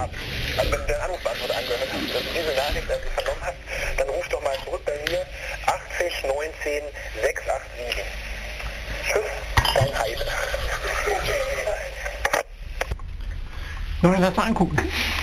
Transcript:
haben. Also wenn du den Anrufbeantworter angehört hast und diese Nachricht also vernommen hast, dann ruf doch mal zurück bei mir 80 19 687. Tschüss, dein Heide. Sollen wir das mal angucken?